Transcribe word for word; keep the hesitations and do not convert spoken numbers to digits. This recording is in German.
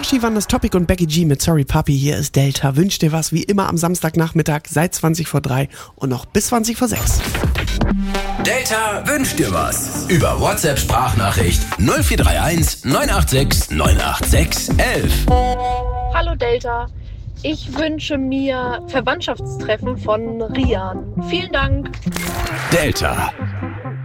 Yoshi, Wann das Topic und Becky G mit Sorry Papi. Hier ist Delta. Wünsch dir was wie immer am Samstagnachmittag seit zwanzig vor drei und noch bis zwanzig vor sechs. Delta wünscht dir was. Über WhatsApp-Sprachnachricht null vier drei eins neun acht sechs neun acht sechs elf. Hallo Delta. Ich wünsche mir Verwandtschaftstreffen von Rian. Vielen Dank. Delta.